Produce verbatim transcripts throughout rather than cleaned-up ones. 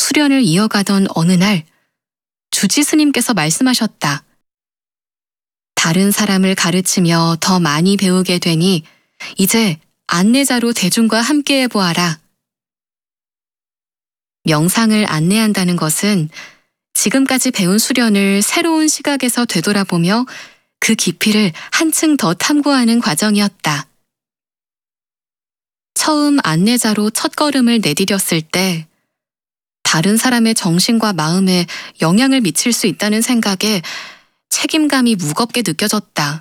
수련을 이어가던 어느 날 주지 스님께서 말씀하셨다. 다른 사람을 가르치며 더 많이 배우게 되니 이제 안내자로 대중과 함께 해보아라. 명상을 안내한다는 것은 지금까지 배운 수련을 새로운 시각에서 되돌아보며 그 깊이를 한층 더 탐구하는 과정이었다. 처음 안내자로 첫걸음을 내디뎠을 때 다른 사람의 정신과 마음에 영향을 미칠 수 있다는 생각에 책임감이 무겁게 느껴졌다.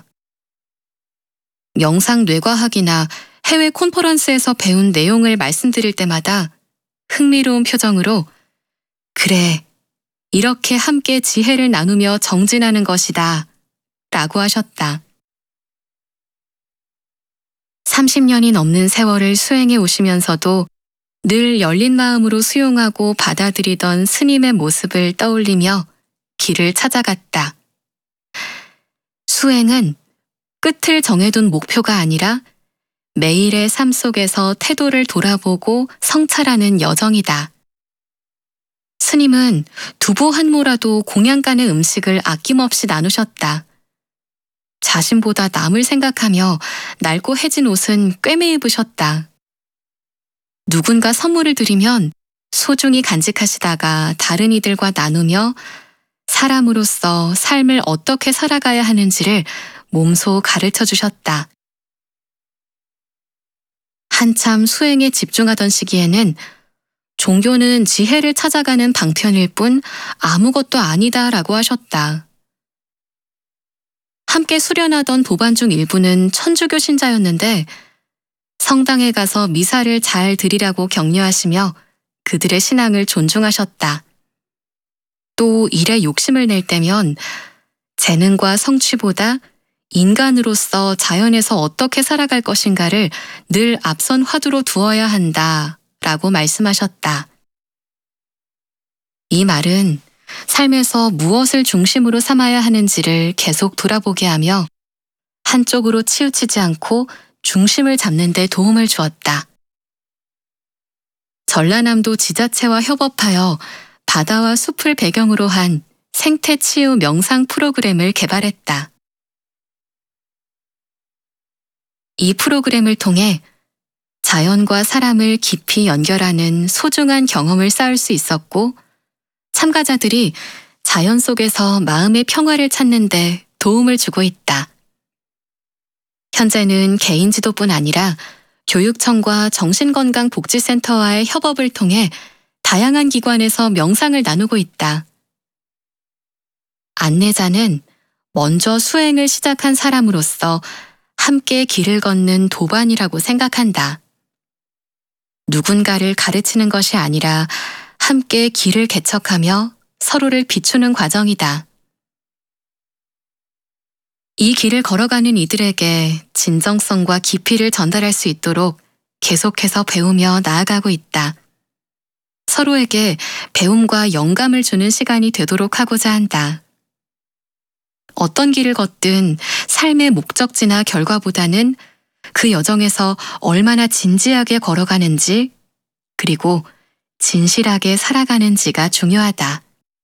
명상 뇌과학이나 해외 콘퍼런스에서 배운 내용을 말씀드릴 때마다 흥미로운 표정으로 그래, 이렇게 함께 지혜를 나누며 정진하는 것이다 라고 하셨다. 삼십 년이 넘는 세월을 수행해 오시면서도 늘 열린 마음으로 수용하고 받아들이던 스님의 모습을 떠올리며 길을 찾아갔다. 수행은 끝을 정해둔 목표가 아니라 매일의 삶 속에서 태도를 돌아보고 성찰하는 여정이다. 스님은 두부 한 모라도 공양간의 음식을 아낌없이 나누셨다. 자신보다 남을 생각하며 낡고 해진 옷은 꿰매 입으셨다. 누군가 선물을 드리면 소중히 간직하시다가 다른 이들과 나누며 사람으로서 삶을 어떻게 살아가야 하는지를 몸소 가르쳐 주셨다. 한참 수행에 집중하던 시기에는 종교는 지혜를 찾아가는 방편일 뿐 아무것도 아니다라고 하셨다. 함께 수련하던 도반 중 일부는 천주교 신자였는데 성당에 가서 미사를 잘 드리라고 격려하시며 그들의 신앙을 존중하셨다. 또 일에 욕심을 낼 때면 재능과 성취보다 인간으로서 자연에서 어떻게 살아갈 것인가를 늘 앞선 화두로 두어야 한다 라고 말씀하셨다. 이 말은 삶에서 무엇을 중심으로 삼아야 하는지를 계속 돌아보게 하며 한쪽으로 치우치지 않고 중심을 잡는 데 도움을 주었다. 전라남도 지자체와 협업하여 바다와 숲을 배경으로 한 생태치유 명상 프로그램을 개발했다. 이 프로그램을 통해 자연과 사람을 깊이 연결하는 소중한 경험을 쌓을 수 있었고 참가자들이 자연 속에서 마음의 평화를 찾는 데 도움을 주고 있다. 현재는 개인 지도뿐 아니라 교육청과 정신건강복지센터와의 협업을 통해 다양한 기관에서 명상을 나누고 있다. 안내자는 먼저 수행을 시작한 사람으로서 함께 길을 걷는 도반이라고 생각한다. 누군가를 가르치는 것이 아니라 함께 길을 개척하며 서로를 비추는 과정이다. 이 길을 걸어가는 이들에게 진정성과 깊이를 전달할 수 있도록 계속해서 배우며 나아가고 있다. 서로에게 배움과 영감을 주는 시간이 되도록 하고자 한다. 어떤 길을 걷든 삶의 목적지나 결과보다는 그 여정에서 얼마나 진지하게 걸어가는지 그리고 진실하게 살아가는지가 중요하다.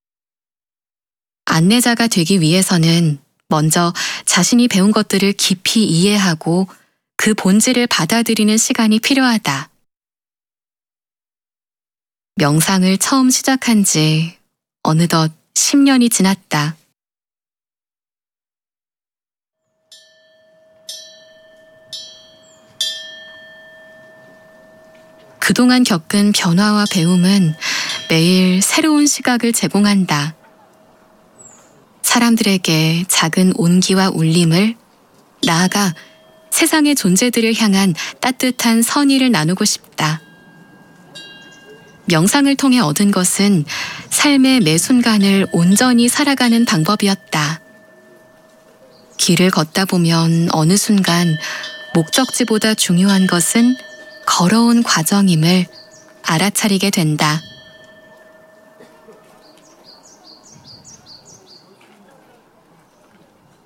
안내자가 되기 위해서는 먼저 자신이 배운 것들을 깊이 이해하고 그 본질을 받아들이는 시간이 필요하다. 명상을 처음 시작한 지 어느덧 십 년이 지났다. 그동안 겪은 변화와 배움은 매일 새로운 시각을 제공한다. 사람들에게 작은 온기와 울림을, 나아가 세상의 존재들을 향한 따뜻한 선의를 나누고 싶다. 명상을 통해 얻은 것은 삶의 매 순간을 온전히 살아가는 방법이었다. 길을 걷다 보면 어느 순간 목적지보다 중요한 것은 걸어온 과정임을 알아차리게 된다.